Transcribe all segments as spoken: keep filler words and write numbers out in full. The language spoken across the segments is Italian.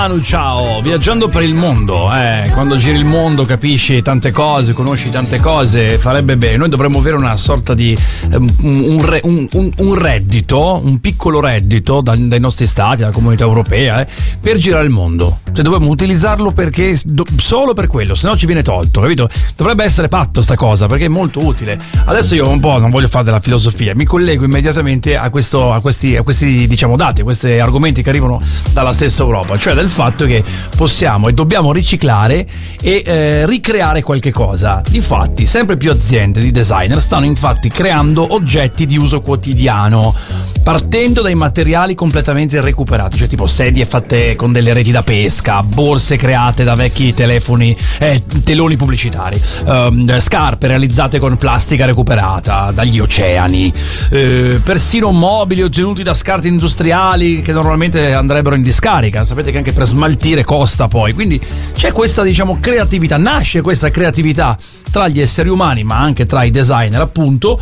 Ciao, viaggiando per il mondo, eh, quando giri il mondo capisci tante cose, conosci tante cose, farebbe bene. Noi dovremmo avere una sorta di um, un, re, un, un, un reddito, un piccolo reddito dai, dai nostri stati, dalla comunità europea, eh, per girare il mondo. Cioè dovremmo utilizzarlo perché do, solo per quello, se no ci viene tolto, capito? Dovrebbe essere fatto sta cosa perché è molto utile. Adesso io un po' non voglio fare della filosofia, mi collego immediatamente a questo, a questi, a questi diciamo dati, a questi argomenti che arrivano dalla stessa Europa, cioè del fatto che possiamo e dobbiamo riciclare e eh, ricreare qualche cosa. Difatti sempre più aziende di designer stanno infatti creando oggetti di uso quotidiano partendo dai materiali completamente recuperati, cioè tipo sedie fatte con delle reti da pesca, borse create da vecchi telefoni, eh, teloni pubblicitari, eh, scarpe realizzate con plastica recuperata dagli oceani, eh, persino mobili ottenuti da scarti industriali che normalmente andrebbero in discarica. Sapete che anche per smaltire costa poi, quindi c'è questa diciamo creatività, nasce questa creatività tra gli esseri umani ma anche tra i designer appunto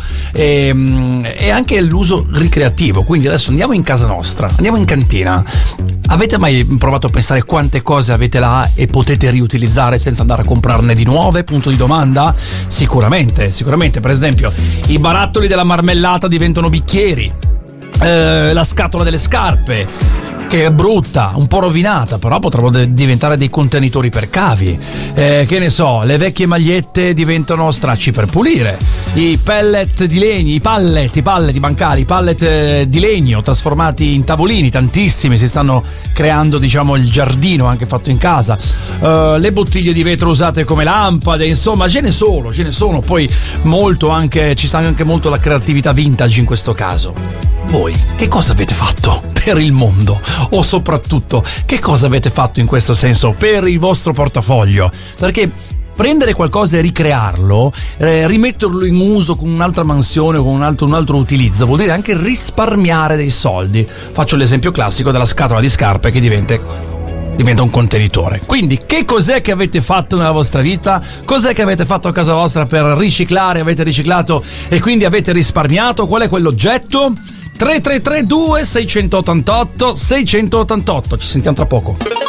e, e anche l'uso ricreativo. Quindi adesso andiamo in casa nostra, andiamo in cantina. Avete mai provato a pensare quante cose avete là e potete riutilizzare senza andare a comprarne di nuove? Punto di domanda? Sicuramente, sicuramente. Per esempio i barattoli della marmellata diventano bicchieri, eh, la scatola delle scarpe che è brutta, un po' rovinata, però potrebbero de- diventare dei contenitori per cavi, eh, che ne so, le vecchie magliette diventano stracci per pulire, i pellet di legno, i pallet, i pallet bancari, i pallet eh, di legno trasformati in tavolini, tantissimi, si stanno creando diciamo il giardino anche fatto in casa, uh, le bottiglie di vetro usate come lampade, insomma ce ne sono, ce ne sono, poi molto anche, ci sta anche molto la creatività vintage in questo caso. Voi che cosa avete fatto per il mondo? O soprattutto che cosa avete fatto in questo senso per il vostro portafoglio? Perché prendere qualcosa e ricrearlo, eh, rimetterlo in uso con un'altra mansione o con un altro, un altro utilizzo vuol dire anche risparmiare dei soldi. Faccio l'esempio classico della scatola di scarpe che diventa diventa un contenitore. Quindi che cos'è che avete fatto nella vostra vita? Cos'è che avete fatto a casa vostra per riciclare? Avete riciclato e quindi avete risparmiato? Qual è quell'oggetto? tre tre tre due sei otto otto sei otto otto. Ci sentiamo tra poco.